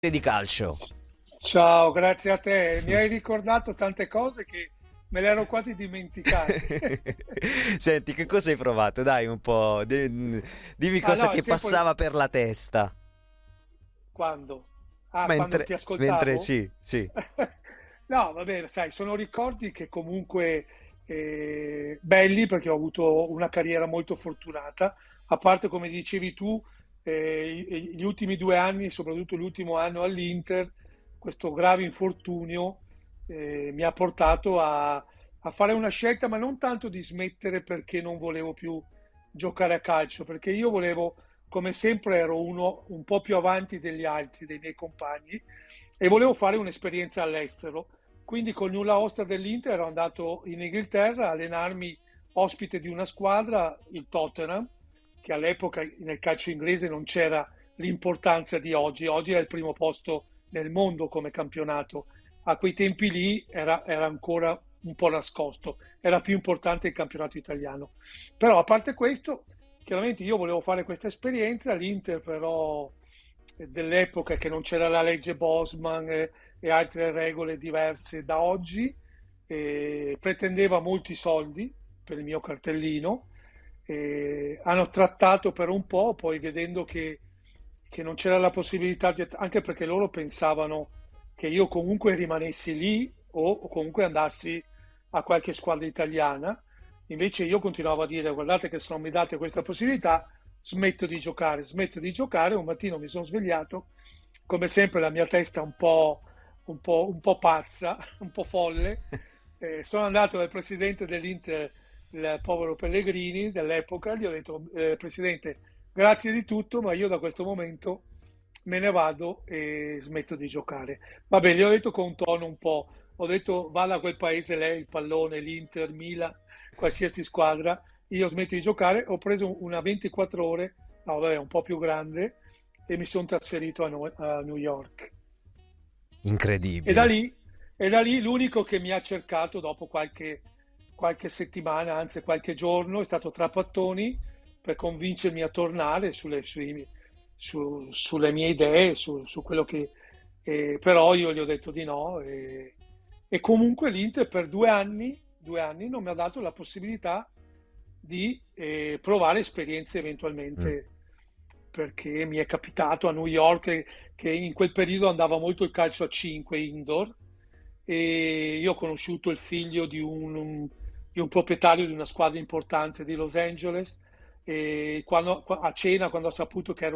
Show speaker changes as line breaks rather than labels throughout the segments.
di calcio.
Ciao, grazie a te. Mi hai ricordato tante cose che me le ero quasi dimenticate.
Senti, che cosa hai provato? Dai, un po', dimmi
Ah
cosa
no, è
ti
sempre
passava per la testa.
quando? Ah, quando ti
Mentre
ascoltavo?
sì, sì.
No, va bene, sai, sono ricordi che comunque belli perché ho avuto una carriera molto fortunata, a parte come dicevi tu, gli ultimi 2 anni, soprattutto l'ultimo anno all'Inter, questo grave infortunio mi ha portato a fare una scelta, ma non tanto di smettere perché non volevo più giocare a calcio, perché io volevo, come sempre, ero uno un po' più avanti degli altri, dei miei compagni, e volevo fare un'esperienza all'estero. Quindi col nulla osta dell'Inter ero andato in Inghilterra a allenarmi ospite di una squadra, il Tottenham, che all'epoca nel calcio inglese non c'era l'importanza di oggi. Oggi è il primo posto nel mondo come campionato. A quei tempi lì era ancora un po' nascosto, era più importante il campionato italiano. Però a parte questo, chiaramente io volevo fare questa esperienza, l'Inter però dell'epoca che non c'era la legge Bosman e altre regole diverse da oggi, pretendeva molti soldi per il mio cartellino, hanno trattato per un po', poi vedendo che non c'era la possibilità di, anche perché loro pensavano che io comunque rimanessi lì o comunque andassi a qualche squadra italiana. Invece io continuavo a dire, guardate che se non mi date questa possibilità, smetto di giocare, smetto di giocare. Un mattino mi sono svegliato, come sempre la mia testa un po' pazza, un po' folle. Sono andato dal presidente dell'Inter, il povero Pellegrini dell'epoca, gli ho detto, Presidente, grazie di tutto, ma io da questo momento me ne vado e smetto di giocare. Vabbè, gli ho detto con un tono un po', ho detto vada a quel paese lei, il pallone, l'Inter, Milan, qualsiasi squadra, io smetto di giocare, ho preso una 24 ore, no, vabbè, un po' più grande, e mi sono trasferito a New York. E da
Incredibile.
lì, e da lì l'unico che mi ha cercato dopo qualche settimana, anzi qualche giorno, è stato Trapattoni per convincermi a tornare sulle mie idee, su quello che... però io gli ho detto di no e comunque l'Inter per 2 anni non mi ha dato la possibilità di provare esperienze
Mm.
eventualmente perché mi è capitato a New York che in quel periodo andava molto il calcio a 5 indoor e io ho conosciuto il figlio di un proprietario di una squadra importante di Los Angeles e a cena quando ho saputo che era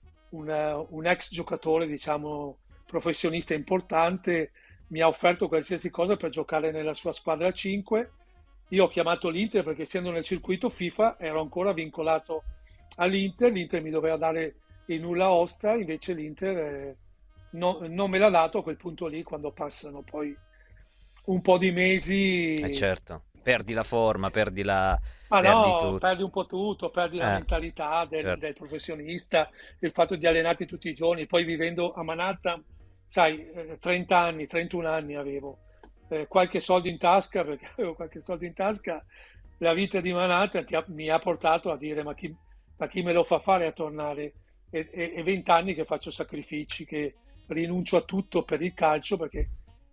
un ex giocatore, diciamo, professionista importante, mi ha offerto qualsiasi cosa per giocare nella sua squadra a 5. Io ho chiamato l'Inter perché essendo nel circuito FIFA ero ancora vincolato all'Inter, l'Inter mi doveva dare il nulla osta, invece l'Inter non me l'ha dato a quel punto lì quando passano poi un po' di mesi.
Certo, perdi la forma,
Ma
perdi
no,
tutto.
perdi un po' tutto, perdi la mentalità del
Certo.
professionista, il fatto di allenarti tutti i giorni, poi vivendo a Manhattan, sai, 30 anni, 31 anni avevo, qualche soldo in tasca, perché avevo qualche soldo in tasca, la vita di Manhattan mi ha portato a dire ma chi me lo fa fare a tornare? E 20 anni che faccio sacrifici, che rinuncio a tutto per il calcio, perché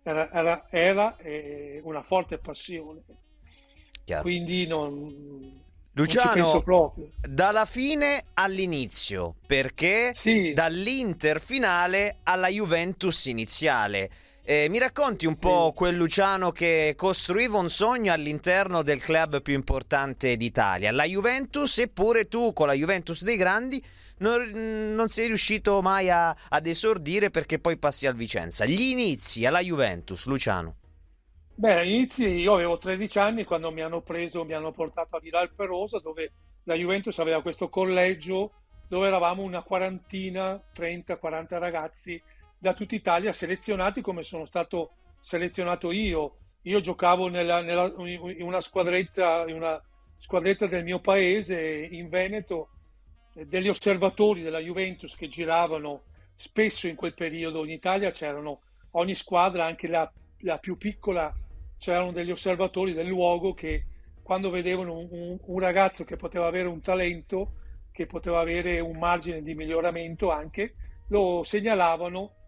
era una forte passione.
Chiaro.
Quindi non ci penso
Luciano,
proprio.
dalla fine all'inizio, perché
Sì,
dall'Inter finale alla Juventus iniziale. Mi racconti un po'
sì.
quel Luciano che costruiva un sogno all'interno del club più importante d'Italia, la Juventus, eppure tu con la Juventus dei grandi non sei riuscito mai ad esordire perché poi passi al Vicenza. Gli inizi alla Juventus, Luciano.
Beh, all'inizio io avevo 13 anni quando mi hanno portato a Viral Perosa, dove la Juventus aveva questo collegio dove eravamo una quarantina, 30, 40 ragazzi da tutta Italia selezionati come sono stato selezionato io. Io giocavo in una squadretta del mio paese in Veneto, degli osservatori della Juventus che giravano spesso in quel periodo in Italia, c'erano ogni squadra, anche la più piccola, c'erano degli osservatori del luogo che quando vedevano un ragazzo che poteva avere un talento, che poteva avere un margine di miglioramento anche, lo segnalavano